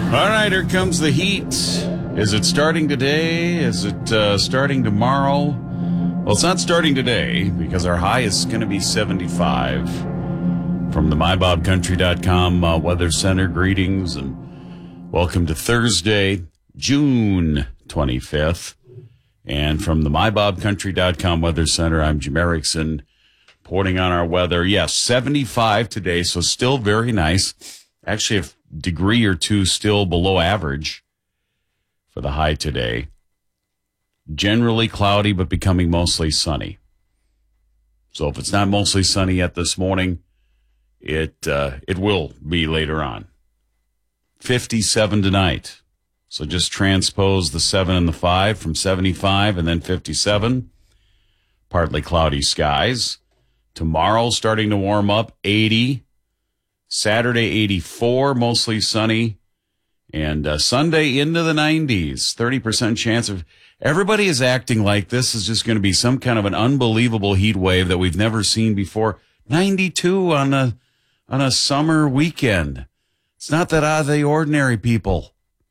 All right, here comes the heat. Is it starting today? Is it starting tomorrow? Well, it's not starting today because our high is going to be 75. From the MyBobCountry.com Weather Center, greetings and welcome to Thursday, June 25th. And from the MyBobCountry.com Weather Center, I'm Jim Erickson, reporting on our weather. Yes, 75 today, so still very nice. Actually, a degree or two still below average for the high today. Generally cloudy, but becoming mostly sunny. So if it's not mostly sunny yet this morning, it will be later on. 57 tonight. So just transpose the 7 and the 5 from 75 and then 57. Partly cloudy skies. Tomorrow starting to warm up, 80. Saturday, 84, mostly sunny. And Sunday into the 90s, 30% chance of... Everybody is acting like this is just going to be some kind of an unbelievable heat wave that we've never seen before. 92 on a summer weekend. It's not that out of the ordinary, people.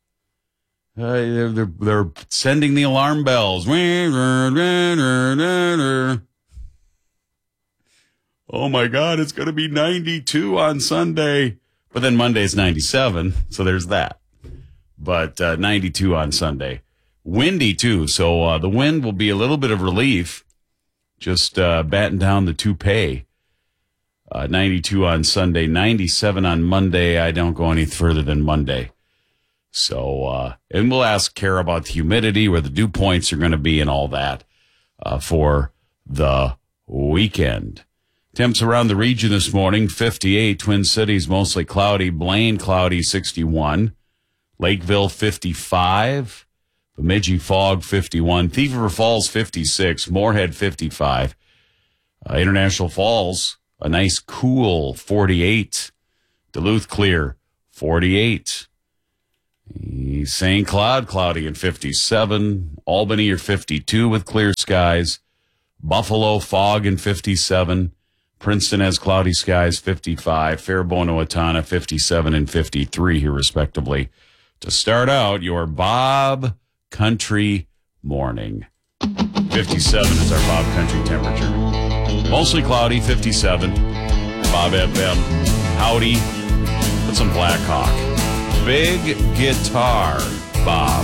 They're sending the alarm bells. Oh, my God, it's going to be 92 on Sunday. But then Monday's 97, so there's that. But 92 on Sunday. Windy, too, so the wind will be a little bit of relief. Just batten down the toupee. 92 on Sunday, 97 on Monday. I don't go any further than Monday. So, and we'll ask Kara about the humidity, where the dew points are going to be and all that for the weekend. Temps around the region this morning, 58. Twin Cities, mostly cloudy. Blaine, cloudy, 61. Lakeville, 55. Bemidji, fog, 51. Thief River Falls, 56. Moorhead, 55. International Falls, a nice cool 48. Duluth, clear, 48. St. Cloud, cloudy and 57. Albany, you're 52 with clear skies. Buffalo, fog and 57. Princeton has cloudy skies, 55. Faribault, Owatonna, 57 and 53 here, respectively. To start out, your Bob Country morning. 57 is our Bob Country temperature. Mostly cloudy, 57. Bob FM. Howdy. Put some Black Hawk. Big guitar, Bob.